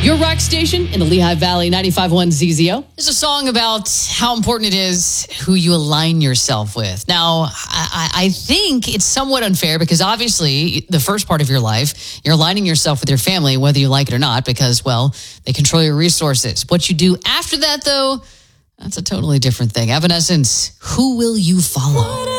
Your rock station in the Lehigh Valley, 95.1 ZZO. There's a song about how important it is who you align yourself with. Now, I think it's somewhat unfair because obviously the first part of your life, you're aligning yourself with your family, whether you like it or not, because, well, they control your resources. What you do after that, though, that's a totally different thing. Evanescence, who will you follow?